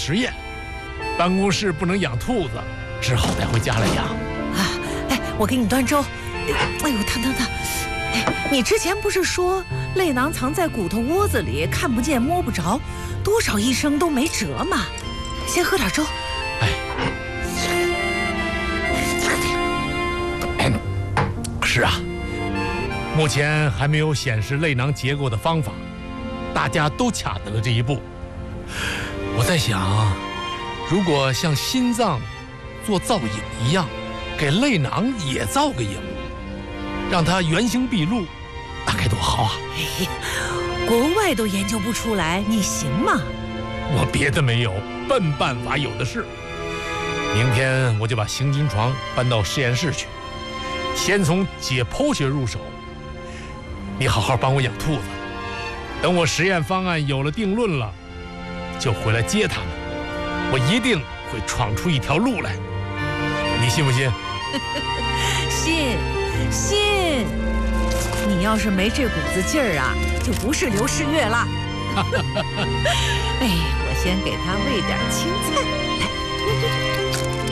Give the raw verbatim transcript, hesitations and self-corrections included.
实验，办公室不能养兔子，只好带回家来养。 啊，哎，我给你端粥。哎呦，疼疼疼！哎，你之前不是说泪囊藏在骨头窝子里，看不见摸不着，多少医生都没辙吗？先喝点粥。 哎，是啊，目前还没有显示泪囊结构的方法，大家都卡在了这一步。我在想，如果像心脏做造影一样，给泪囊也造个影，让它原形毕露，那该多好啊！ 哎，国外都研究不出来，你行吗？ 我别的没有，笨办法有的是。明天我就把行军床搬到实验室去，先从解剖学入手。你好好帮我养兔子，等我实验方案有了定论了，就回来接他们。我一定会闯出一条路来，你信不信？ 信信，你要是没这股子劲儿啊，就不是刘世月了。哎，我先给他喂点青菜，来。